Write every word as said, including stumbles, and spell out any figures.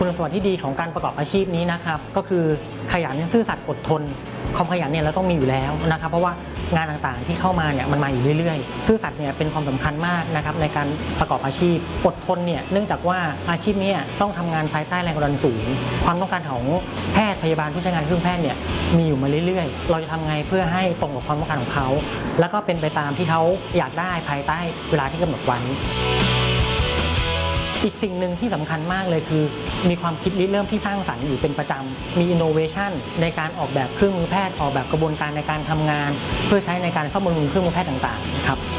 คุณสมบัติที่ดีของการประกอบอาชีพนี้นะครับก็คือขยันซื่อสัตย์อดทนความขยันเนี่ยเราต้องมีอยู่แล้วนะครับเพราะว่างานต่างๆที่เข้ามาเนี่ยมันมาอยู่เรื่อยๆซื่อสัตย์เนี่ยเป็นความสำคัญมากนะครับในการประกอบอาชีพอดทนเนี่ยเนื่องจากว่าอาชีพนี้ต้องทำงานภายใต้แรงกดดันสูงความต้องการของแพทย์พยาบาลผู้ใช้งานเครื่องแพทย์เนี่ยมีอยู่มาเรื่อยๆเราจะทำไงเพื่อให้ตรงกับความต้องการของเขาแล้วก็เป็นไปตามที่เขาอยากได้ภายใต้เวลาที่กำหนดไว้อีกสิ่งหนึ่งที่สำคัญมากเลยคือมีความคิดริเริ่มที่สร้างสรรค์อยู่เป็นประจำมีอินโนเวชันในการออกแบบเครื่องมือแพทย์ออกแบบกระบวนการในการทำงานเพื่อใช้ในการซ่อมบำรุงเครื่องมือแพทย์ต่างๆครับ